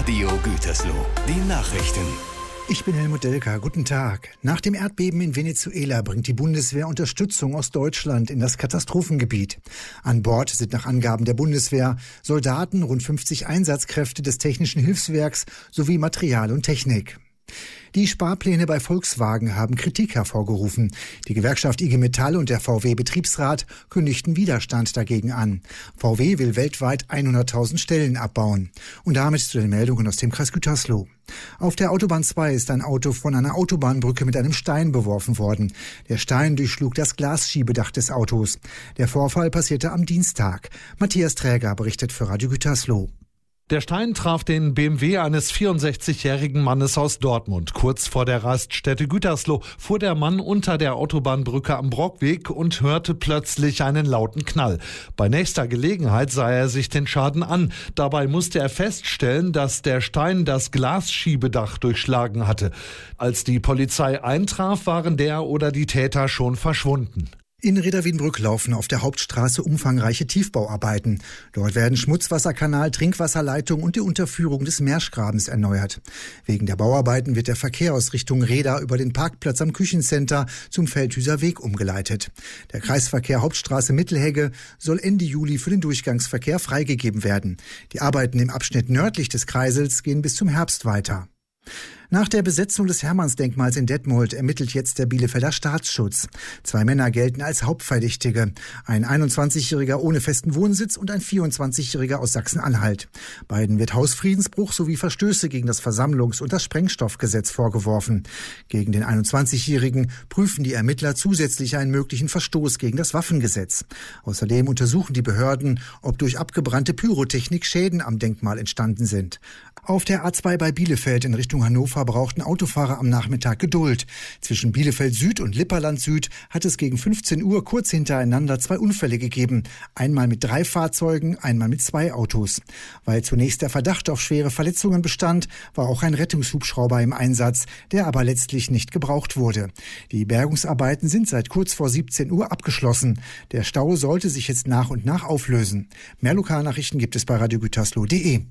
Radio Gütersloh, die Nachrichten. Ich bin Helmut Delka. Guten Tag. Nach dem Erdbeben in Venezuela bringt die Bundeswehr Unterstützung aus Deutschland in das Katastrophengebiet. An Bord sind nach Angaben der Bundeswehr Soldaten, rund 50 Einsatzkräfte des Technischen Hilfswerks sowie Material und Technik. Die Sparpläne bei Volkswagen haben Kritik hervorgerufen. Die Gewerkschaft IG Metall und der VW-Betriebsrat kündigten Widerstand dagegen an. VW will weltweit 100.000 Stellen abbauen. Und damit zu den Meldungen aus dem Kreis Gütersloh. Auf der Autobahn 2 ist ein Auto von einer Autobahnbrücke mit einem Stein beworfen worden. Der Stein durchschlug das Glasschiebedach des Autos. Der Vorfall passierte am Dienstag. Matthias Träger berichtet für Radio Gütersloh. Der Stein traf den BMW eines 64-jährigen Mannes aus Dortmund. Kurz vor der Raststätte Gütersloh fuhr der Mann unter der Autobahnbrücke am Brockweg und hörte plötzlich einen lauten Knall. Bei nächster Gelegenheit sah er sich den Schaden an. Dabei musste er feststellen, dass der Stein das Glasschiebedach durchschlagen hatte. Als die Polizei eintraf, waren der oder die Täter schon verschwunden. In Reda-Wiedenbrück laufen auf der Hauptstraße umfangreiche Tiefbauarbeiten. Dort werden Schmutzwasserkanal, Trinkwasserleitung und die Unterführung des Merschgrabens erneuert. Wegen der Bauarbeiten wird der Verkehr aus Richtung Reda über den Parkplatz am Küchencenter zum Feldhüser Weg umgeleitet. Der Kreisverkehr Hauptstraße Mittelhegge soll Ende Juli für den Durchgangsverkehr freigegeben werden. Die Arbeiten im Abschnitt nördlich des Kreisels gehen bis zum Herbst weiter. Nach der Besetzung des Hermannsdenkmals in Detmold ermittelt jetzt der Bielefelder Staatsschutz. 2 Männer gelten als Hauptverdächtige. Ein 21-Jähriger ohne festen Wohnsitz und ein 24-Jähriger aus Sachsen-Anhalt. Beiden wird Hausfriedensbruch sowie Verstöße gegen das Versammlungs- und das Sprengstoffgesetz vorgeworfen. Gegen den 21-Jährigen prüfen die Ermittler zusätzlich einen möglichen Verstoß gegen das Waffengesetz. Außerdem untersuchen die Behörden, ob durch abgebrannte Pyrotechnik Schäden am Denkmal entstanden sind. Auf der A2 bei Bielefeld in Richtung Hannover brauchten Autofahrer am Nachmittag Geduld. Zwischen Bielefeld Süd und Lipperland Süd hat es gegen 15 Uhr kurz hintereinander 2 Unfälle gegeben. Einmal mit 3 Fahrzeugen, einmal mit 2 Autos. Weil zunächst der Verdacht auf schwere Verletzungen bestand, war auch ein Rettungshubschrauber im Einsatz, der aber letztlich nicht gebraucht wurde. Die Bergungsarbeiten sind seit kurz vor 17 Uhr abgeschlossen. Der Stau sollte sich jetzt nach und nach auflösen. Mehr Lokalnachrichten gibt es bei radiogütersloh.de.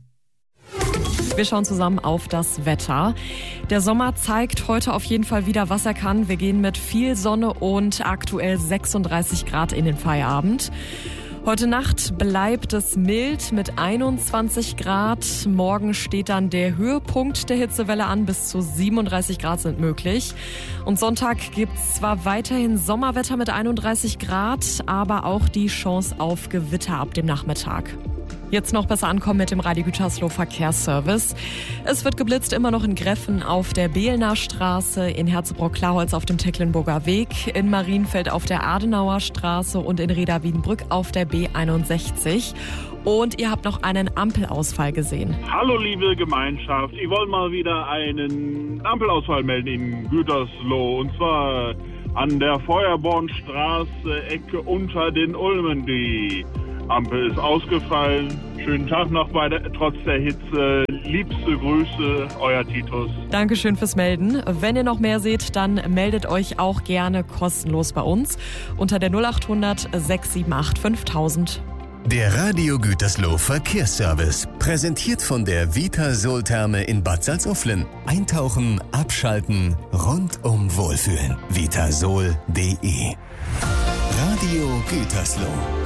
Wir schauen zusammen auf das Wetter. Der Sommer zeigt heute auf jeden Fall wieder, was er kann. Wir gehen mit viel Sonne und aktuell 36 Grad in den Feierabend. Heute Nacht bleibt es mild mit 21 Grad. Morgen steht dann der Höhepunkt der Hitzewelle an. Bis zu 37 Grad sind möglich. Und Sonntag gibt es zwar weiterhin Sommerwetter mit 31 Grad, aber auch die Chance auf Gewitter ab dem Nachmittag. Jetzt noch besser ankommen mit dem Radio Gütersloh Verkehrsservice. Es wird geblitzt immer noch in Greffen auf der Behlner Straße, in Herzebrock-Klarholz auf dem Tecklenburger Weg, in Marienfeld auf der Adenauer Straße und in Reda-Wiedenbrück auf der B61. Und ihr habt noch einen Ampelausfall gesehen. Hallo liebe Gemeinschaft, ich wollte mal wieder einen Ampelausfall melden in Gütersloh. Und zwar an der Feuerbornstraße, Ecke unter den Ulmen. Die Ampel ist ausgefallen. Schönen Tag noch trotz der Hitze. Liebste Grüße, euer Titus. Dankeschön fürs Melden. Wenn ihr noch mehr seht, dann meldet euch auch gerne kostenlos bei uns unter der 0800 678 5000. Der Radio Gütersloh Verkehrsservice. Präsentiert von der Vitasol-Therme in Bad Salzuflen. Eintauchen, abschalten, rundum wohlfühlen. Vitasol.de. Radio Gütersloh.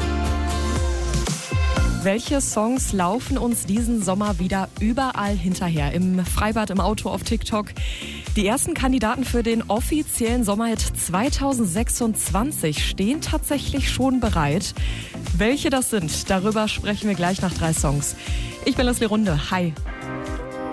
Welche Songs laufen uns diesen Sommer wieder überall hinterher? Im Freibad, im Auto, auf TikTok. Die ersten Kandidaten für den offiziellen Sommerhit 2026 stehen tatsächlich schon bereit. Welche das sind, darüber sprechen wir gleich nach 3 Songs. Ich bin Leslie Runde. Hi.